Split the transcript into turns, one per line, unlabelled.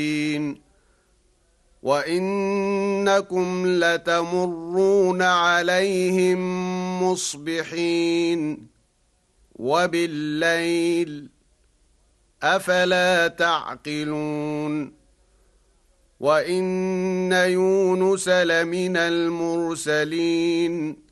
وإنكم لتمرون عليهم مصبحين وبالليل أفلا تعقلون وإن يونس لمن المرسلين